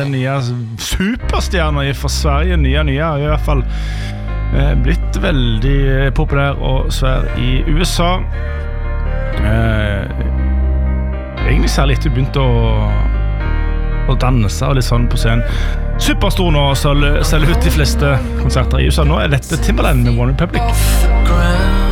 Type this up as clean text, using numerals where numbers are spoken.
nye superstjerner fra Sverige, nye, I hvert fall blitt veldig populær og svær I USA. Egentlig særlig etter begynte å danse og litt sånn på scenen. Superstor nå, selger ut de fleste konserter I USA. Nå dette Timbaland med One Republic.